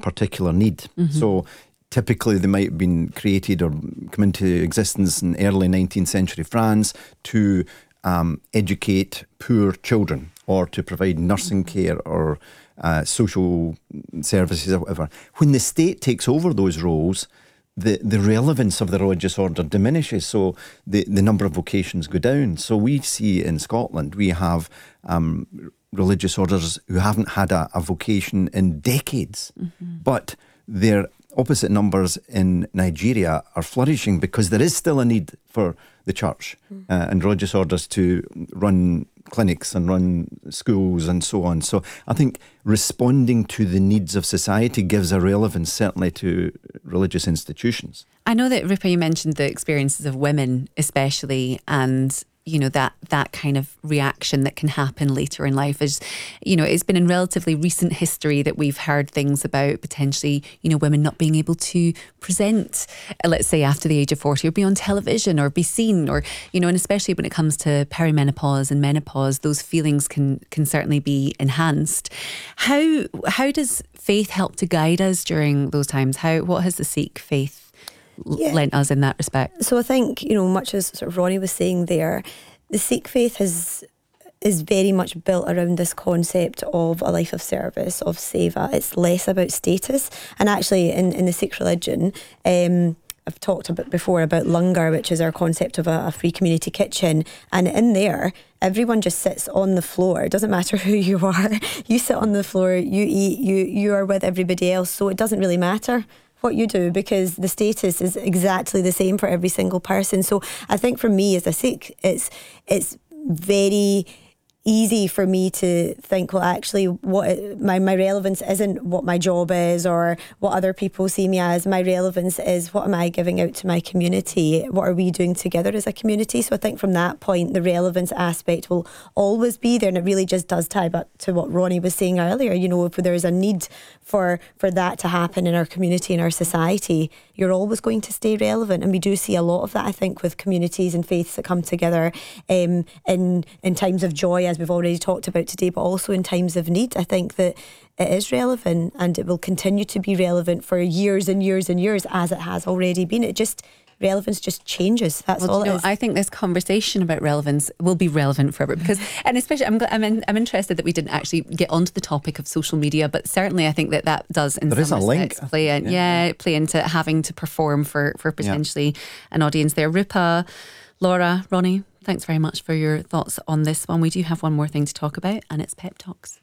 particular need. So typically they might have been created or come into existence in early 19th century France to educate poor children or to provide nursing care or social services or whatever. When the state takes over those roles, the relevance of the religious order diminishes, so the number of vocations go down. So we see in Scotland, we have religious orders who haven't had a vocation in decades, but their opposite numbers in Nigeria are flourishing because there is still a need for the church and religious orders to run clinics and run schools and so on. So I think responding to the needs of society gives a relevance certainly to religious institutions. I know that, Rupa, you mentioned the experiences of women especially, and you know, that kind of reaction that can happen later in life. Is, you know, it's been in relatively recent history that we've heard things about potentially, you know, women not being able to present, let's say after the age of 40, or be on television or be seen, or, you know, and especially when it comes to perimenopause and menopause, those feelings can certainly be enhanced. How does faith help to guide us during those times? What has the Sikh faith lent us in that respect? So I think, you know, much as sort of Ronnie was saying there, the Sikh faith is very much built around this concept of a life of service, of seva. It's less about status. And actually in the Sikh religion, I've talked a bit before about Langar, which is our concept of a free community kitchen. And in there, everyone just sits on the floor. It doesn't matter who you are. You sit on the floor, you eat, you are with everybody else. So it doesn't really matter what you do, because the status is exactly the same for every single person. So I think for me as a Sikh, it's very easy for me to think, well, actually, what my relevance isn't what my job is or what other people see me as. My relevance is, what am I giving out to my community? What are we doing together as a community? So I think from that point, the relevance aspect will always be there, and it really just does tie back to what Ronnie was saying earlier. You know, if there is a need for that to happen in our community, in our society, you're always going to stay relevant. And we do see a lot of that, I think, with communities and faiths that come together in times of joy, as we've already talked about today, but also in times of need. I think that it is relevant, and it will continue to be relevant for years and years and years, as it has already been. Relevance just changes. That's all it is. I think this conversation about relevance will be relevant forever, because, and especially I'm interested that we didn't actually get onto the topic of social media, but certainly I think that does in some respects play into having to perform for potentially an audience there. Rupa, Laura, Ronnie, thanks very much for your thoughts on this one. We do have one more thing to talk about, and it's pep talks.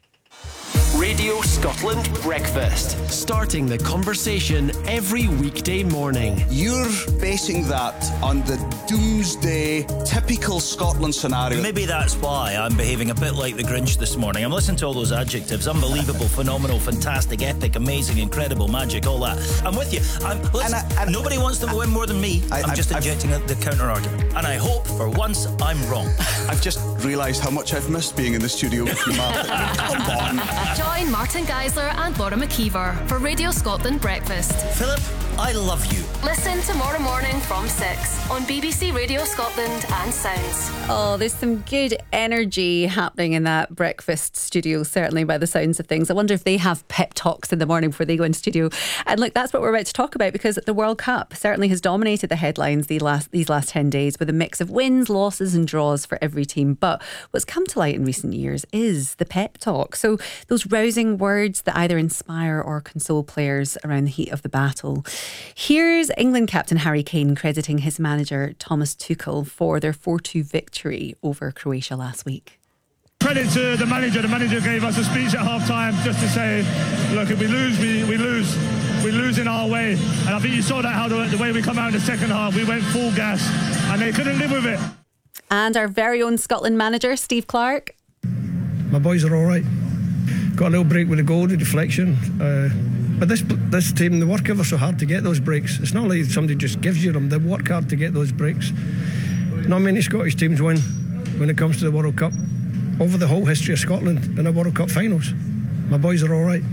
Radio Scotland Breakfast. Starting the conversation every weekday morning. You're basing that on the doomsday, typical Scotland scenario. Maybe that's why I'm behaving a bit like the Grinch this morning. I'm listening to all those adjectives. Unbelievable, phenomenal, fantastic, epic, amazing, incredible, magic, all that. I'm with you. Nobody wants them to win more than me. I'm just injecting the counter-argument. And I hope, for once, I'm wrong. I've just realised how much I've missed being in the studio with you, Martin. Come on. Join Martin Geisler and Laura McKeever for Radio Scotland Breakfast. Philip, I love you. Listen tomorrow morning from 6 on BBC Radio Scotland and Sounds. Oh, there's some good energy happening in that breakfast studio, certainly by the sounds of things. I wonder if they have pep talks in the morning before they go into studio. And look, that's what we're about to talk about, because the World Cup certainly has dominated the headlines these last 10 days, with a mix of wins, losses and draws for every team. But what's come to light in recent years is the pep talk. So those rousing words that either inspire or console players around the heat of the battle. Here's England captain Harry Kane crediting his manager Thomas Tuchel for their 4-2 victory over Croatia last week. Credit to the manager. The manager gave us a speech at half-time just to say, look, if we lose, we lose. We lose in our way. And I think you saw that, how the way we come out in the second half, we went full gas and they couldn't live with it. And our very own Scotland manager, Steve Clarke. My boys are all right. Got a little break with the goal, the deflection. But this team, they work ever so hard to get those breaks. It's not like somebody just gives you them. They work hard to get those breaks. Not many Scottish teams win when it comes to the World Cup over the whole history of Scotland in the World Cup finals. My boys are all right.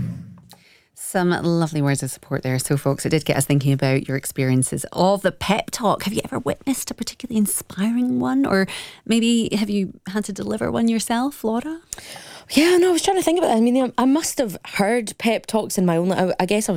Some lovely words of support there. So folks, it did get us thinking about your experiences of the pep talk. Have you ever witnessed a particularly inspiring one, or maybe have you had to deliver one yourself, Laura? Yeah, no, I was trying to think about that. I mean, I must have heard pep talks in my own life. I guess I